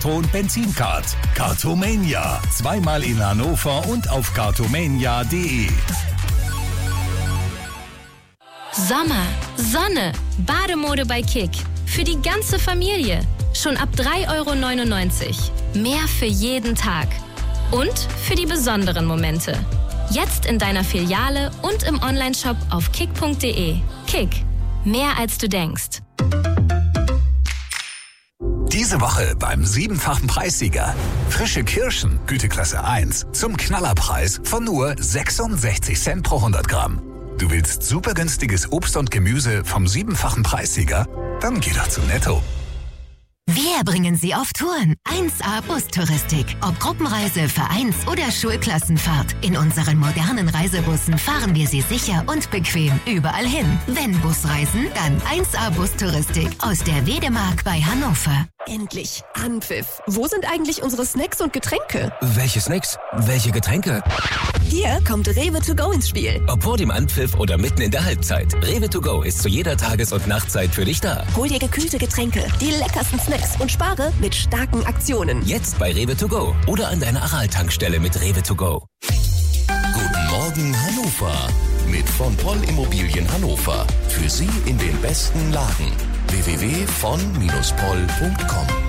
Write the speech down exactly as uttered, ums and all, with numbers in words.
Elektro- und Benzincard. Cartomania. Zweimal in Hannover und auf cartomania punkt de. Sommer, Sonne, Bademode bei Kick. Für die ganze Familie. Schon ab drei Euro neunundneunzig. Mehr für jeden Tag. Und für die besonderen Momente. Jetzt in deiner Filiale und im Onlineshop auf kick punkt de. Kick. Mehr als du denkst. Diese Woche beim siebenfachen Preissieger. Frische Kirschen, Güteklasse eins, zum Knallerpreis von nur sechsundsechzig Cent pro hundert Gramm. Du willst super günstiges Obst und Gemüse vom siebenfachen Preissieger? Dann geh doch zu Netto. Wir bringen Sie auf Touren. eins A Bustouristik. Ob Gruppenreise, Vereins- oder Schulklassenfahrt. In unseren modernen Reisebussen fahren wir Sie sicher und bequem überall hin. Wenn Busreisen, dann eins A Bustouristik aus der Wedemark bei Hannover. Endlich Anpfiff. Wo sind eigentlich unsere Snacks und Getränke? Welche Snacks? Welche Getränke? Hier kommt Rewe to go ins Spiel. Ob vor dem Anpfiff oder mitten in der Halbzeit. Rewe to go ist zu jeder Tages- und Nachtzeit für dich da. Hol dir gekühlte Getränke, die leckersten Snacks und spare mit starken Aktionen. Jetzt bei Rewe to go oder an deiner Aral-Tankstelle mit Rewe to go. Guten Morgen Hannover mit von Poll Immobilien Hannover. Für Sie in den besten Lagen. w w w punkt von Poll punkt com